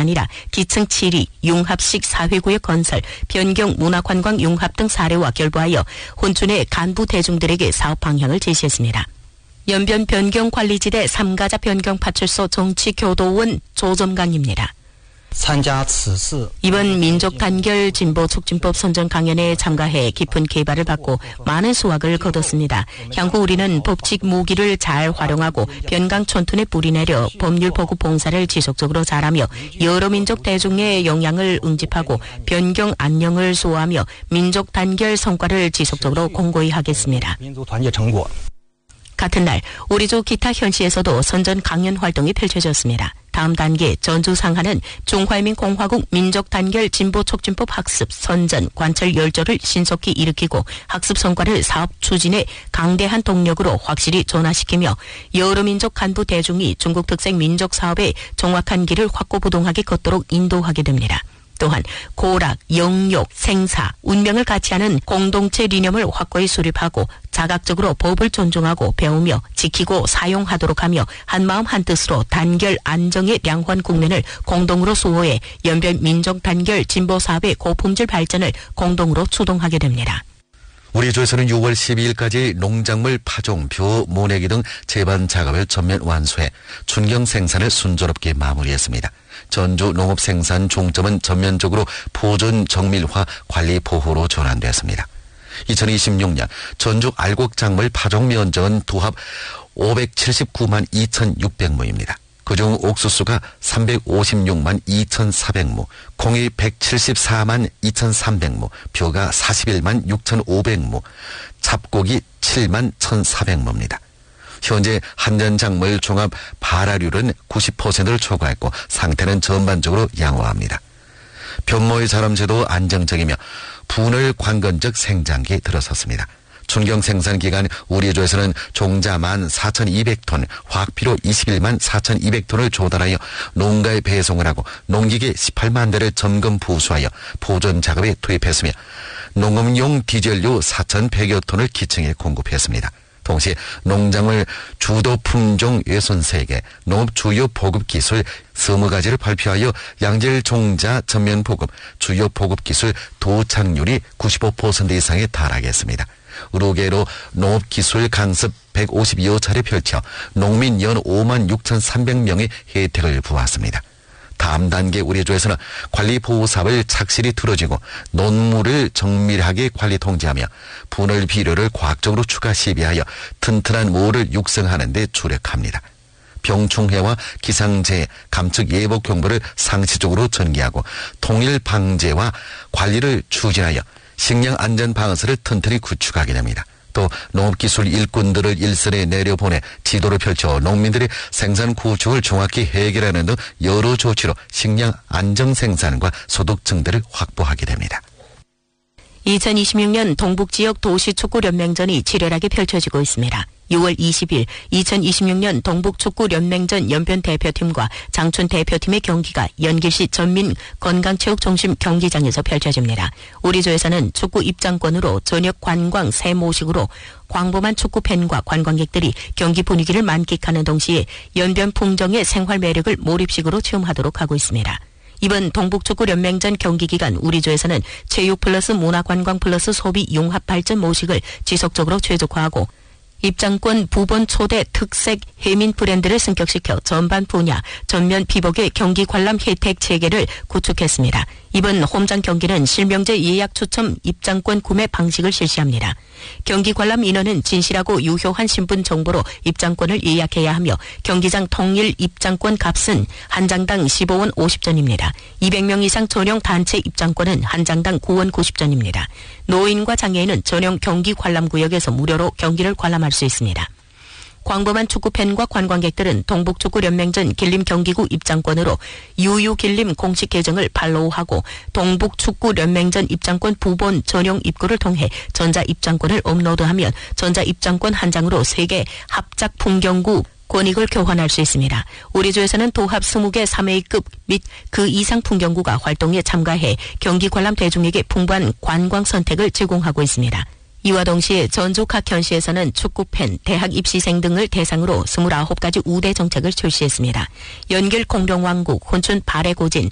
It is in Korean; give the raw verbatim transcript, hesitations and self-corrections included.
아니라 기층 칠 위 융합식 사회구역 건설, 변경 문화관광 융합 등 사례와 결부하여 혼춘의 간부 대중들에게 사업 방향을 제시했습니다. 연변 변경 관리지대 삼가자 변경 파출소 정치교도원 조점강입니다. 이번 민족 단결 진보 촉진법 선정 강연에 참가해 깊은 개발을 받고 많은 수확을 거뒀습니다. 향후 우리는 법칙 무기를 잘 활용하고 변강 촌툰에 뿌리 내려 법률 보급 봉사를 지속적으로 잘하며 여러 민족 대중의 영향을 응집하고 변경 안녕을 수호하며 민족 단결 성과를 지속적으로 공고히 하겠습니다. 같은 날 우리 조 기타 현시에서도 선전 강연 활동이 펼쳐졌습니다. 다음 단계 전주 상하는 중화민공화국 민족단결 진보촉진법 학습, 선전, 관철 열조를 신속히 일으키고 학습 성과를 사업 추진에 강대한 동력으로 확실히 전환시키며 여러 민족 간부 대중이 중국 특색 민족 사업에 정확한 길을 확고부동하게 걷도록 인도하게 됩니다. 또한 고락, 영욕, 생사, 운명을 같이 하는 공동체 리념을 확고히 수립하고 자각적으로 법을 존중하고 배우며 지키고 사용하도록 하며 한마음 한뜻으로 단결 안정의 량환 국면을 공동으로 수호해 연변 민족 단결 진보 사업의 고품질 발전을 공동으로 추동하게 됩니다. 우리 조에서는 유월 십이일까지 농작물 파종, 벼, 모내기 등 재반 작업을 전면 완수해 춘경 생산을 순조롭게 마무리했습니다. 전주 농업 생산 중점은 전면적으로 보존 정밀화 관리 보호로 전환됐습니다. 이천이십육년 전주 알곡작물 파종 면적은 두합 오백칠십구만 이천육백 무입니다. 그중 옥수수가 삼백오십육만 이천사백 무, 콩이 백칠십사만 이천삼백 무, 벼가 사십일만 육천오백 무, 잡곡이 칠만 천사백 무입니다. 현재 한전작물 종합 발화율은 구십 퍼센트를 초과했고 상태는 전반적으로 양호합니다. 변모의 자람제도 안정적이며 분을 관건적 생장기에 들어섰습니다. 춘경 생산 기간 우리 조에서는 종자 만 사천이백 톤, 화학비료 이십일만 사천이백 톤을 조달하여 농가에 배송을 하고 농기계 십팔만 대를 점검 부수하여 보존 작업에 투입했으며 농업용 디젤유 사천백여 톤을 기층에 공급했습니다. 동시에 농작물 주도 품종 예순세 개, 농업 주요 보급 기술 스무 가지를 발표하여 양질 종자 전면 보급, 주요 보급 기술 도착률이 구십오 퍼센트 이상에 달하겠습니다. 의료계로 농업기술 강습 백오십여 차례 펼쳐 농민 연 오만 육천삼백 명의 혜택을 부었습니다. 다음 단계 우리 조에서는 관리 보호 사업을 착실히 틀어지고 논물을 정밀하게 관리 통제하며 분할 비료를 과학적으로 추가 시비하여 튼튼한 모를 육성하는 데 주력합니다. 병충해와 기상재해, 감축 예복 경보를 상시적으로 전개하고 통일 방제와 관리를 추진하여 식량 안전 방어선을 튼튼히 구축하게 됩니다. 또 농업기술 일꾼들을 일선에 내려보내 지도를 펼쳐 농민들의 생산 구축을 정확히 해결하는 등 여러 조치로 식량 안정 생산과 소득 증대를 확보하게 됩니다. 이천이십육년 동북지역 도시축구연맹전이 치열하게 펼쳐지고 있습니다. 유월 이십일 이천이십육년 동북축구연맹전 연변 대표팀과 장춘 대표팀의 경기가 연길시 전민 건강체육中심 경기장에서 펼쳐집니다. 우리 조에서는 축구 입장권으로 저녁 관광 세모식으로 광범한 축구팬과 관광객들이 경기 분위기를 만끽하는 동시에 연변 풍정의 생활 매력을 몰입식으로 체험하도록 하고 있습니다. 이번 동북축구연맹전 경기 기간 우리 조에서는 체육 플러스 문화관광 플러스 소비 융합 발전 모식을 지속적으로 최적화하고 입장권 부본 초대 특색 해민 브랜드를 승격시켜 전반 분야 전면 피복의 경기 관람 혜택 체계를 구축했습니다. 이번 홈장 경기는 실명제 예약 추첨 입장권 구매 방식을 실시합니다. 경기 관람 인원은 진실하고 유효한 신분 정보로 입장권을 예약해야 하며 경기장 통일 입장권 값은 한 장당 십오 원 오십 전입니다. 이백 명 이상 전용 단체 입장권은 한 장당 구 원 구십 전입니다. 노인과 장애인은 전용 경기 관람 구역에서 무료로 경기를 관람할 수 있습니다. 광범한 축구팬과 관광객들은 동북축구연맹전 길림경기구 입장권으로 유유길림 공식 계정을 팔로우하고 동북축구연맹전 입장권 부본 전용 입구를 통해 전자입장권을 업로드하면 전자입장권 한 장으로 세 개 합작 풍경구 권익을 교환할 수 있습니다. 우리 조에서는 도합 이십 개 삼 A급 및 그 이상 풍경구가 활동에 참가해 경기 관람 대중에게 풍부한 관광 선택을 제공하고 있습니다. 이와 동시에 전주 각현시에서는 축구팬, 대학 입시생 등을 대상으로 이십구 가지 우대 정책을 출시했습니다. 연길 공룡왕국, 혼춘 발해고진,